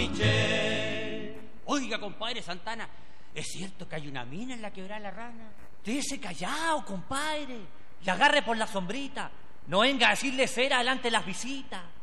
Oiga, compadre Santana, ¿es cierto que hay una mina en la Quebrada La Rana? Dése callado, compadre. Y agarre por la sombrita. No venga a decirle cera delante de las visitas.